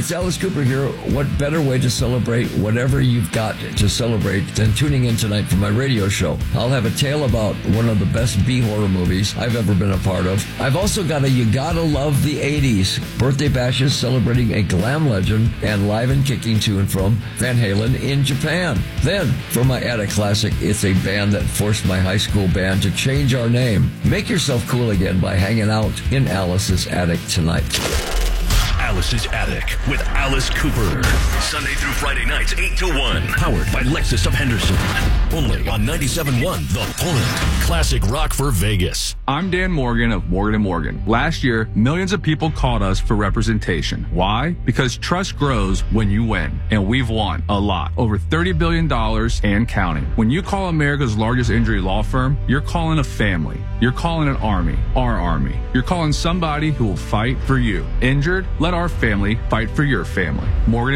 It's Alice Cooper here. What better way to celebrate whatever you've got to celebrate than tuning in tonight for my radio show? I'll have a tale about one of the best B-horror movies I've ever been a part of. I've also got a You Gotta Love the 80s birthday bashes celebrating a glam legend and live and kicking tune from Van Halen in Japan. Then, for my Attic Classic, it's a band that forced my high school band to change our name. Make yourself cool again by hanging out in Alice's Attic tonight. Alice's Attic with Alice Cooper. Sunday through Friday nights, 8 to 1. Powered by Lexus of Henderson. Only on 97.1 The Point. Classic rock for Vegas. I'm Dan Morgan of Morgan & Morgan. Last year, millions of people called us for representation. Why? Because trust grows when you win. And we've won a lot. Over $30 billion and counting. When you call America's largest injury law firm, you're calling a family. You're calling an army. Our army. You're calling somebody who will fight for you. Injured? Let our family fight for your family. Morgan